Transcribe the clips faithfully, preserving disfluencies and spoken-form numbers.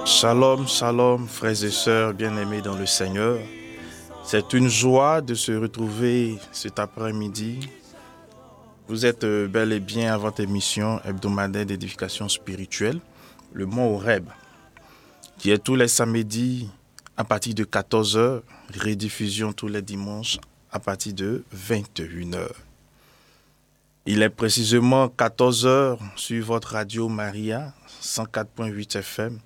Shalom, shalom, frères et sœurs bien-aimés dans le Seigneur. C'est une joie de se retrouver cet après-midi. Vous êtes bel et bien à votre émission hebdomadaire d'édification spirituelle, le Mont Horeb, qui est tous les samedis à partir de quatorze heures, rediffusion tous les dimanches à partir de vingt et une heures. Il est précisément quatorze heures sur votre radio Maria, cent quatre virgule huit F M,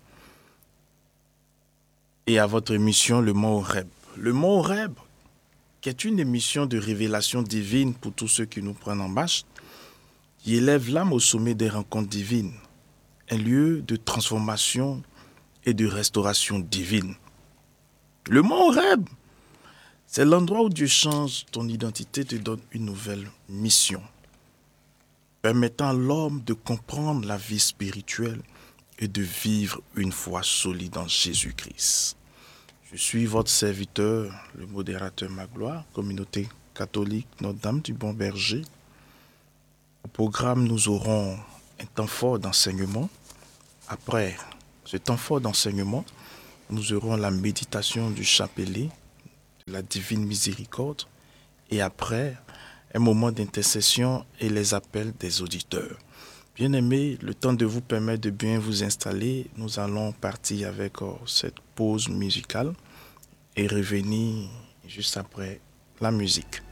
et à votre émission Le Mont Horeb. Le Mont Horeb, qui est une émission de révélation divine pour tous ceux qui nous prennent en marche, qui élève l'âme au sommet des rencontres divines, un lieu de transformation et de restauration divine. Le Mont Horeb, c'est l'endroit où Dieu change ton identité, te donne une nouvelle mission, permettant à l'homme de comprendre la vie spirituelle et de vivre une foi solide en Jésus-Christ. Je suis votre serviteur, le modérateur Magloire, communauté catholique Notre-Dame du Bon Berger. Au programme, nous aurons un temps fort d'enseignement. Après ce temps fort d'enseignement, nous aurons la méditation du chapelet, de la divine miséricorde, et après, un moment d'intercession et les appels des auditeurs. Bien-aimés, le temps de vous permettre de bien vous installer, nous allons partir avec oh, cette pause musicale et revenir juste après la musique.